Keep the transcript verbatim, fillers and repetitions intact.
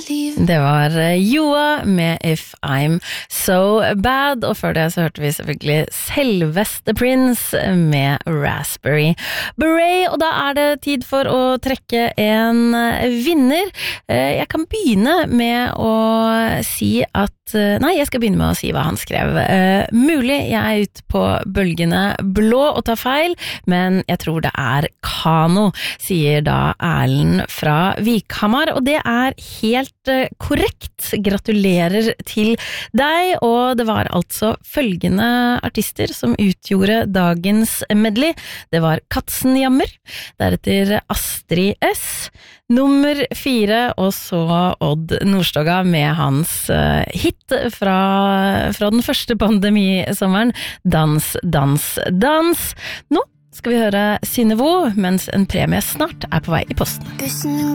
Det var Joa med If I'm So Bad, og før det så hørte vi selvfølgelig selveste Prince med Raspberry Beret, og da er det tid for å trekke en vinner. Jeg kan begynne med å si at Nei, jeg skal begynne med å si hva han skrev. Uh, mulig jeg er ute på bølgene blå og tar feil, men jeg tror det er kano, sier da Erlend fra Vikhamar, og det er helt uh, korrekt. Gratulerer til deg, og det var altså følgende artister som utgjorde dagens medley. Det var Katzenjammer, deretter Astrid S, nummer fire, og så Odd Nordstoga med hans uh, hit fra, fra den første pandemisommeren, Dans, dans, dans. Nå skal vi høre Synnøve, mens en premie snart er på vei i posten.